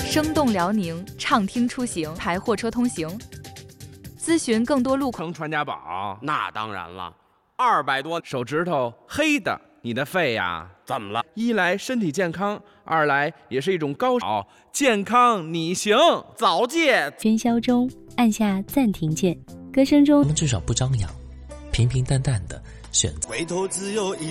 生动辽宁，畅听出行，排货车通行。咨询更多路况。 传家宝， 那当然了，200多手指头黑的，你的肺呀怎么了？ 一来身体健康，二来也是一种高健康你行。 早戒。 喧嚣中按下暂停键，歌声中我们至少不张扬，平平淡淡的选择。 回头只有一